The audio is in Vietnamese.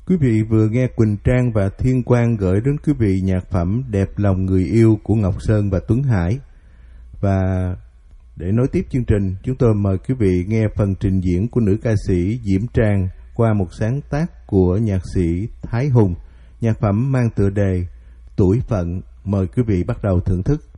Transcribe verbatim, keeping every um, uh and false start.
Quý vị vừa nghe Quỳnh Trang và Thiên Quang gửi đến quý vị nhạc phẩm Đẹp Lòng Người Yêu của Ngọc Sơn và Tuấn Hải. Và để nối tiếp chương trình, chúng tôi mời quý vị nghe phần trình diễn của nữ ca sĩ Diễm Trang qua một sáng tác của nhạc sĩ Thái Hùng, nhạc phẩm mang tựa đề Tuổi Phận. Mời quý vị bắt đầu thưởng thức.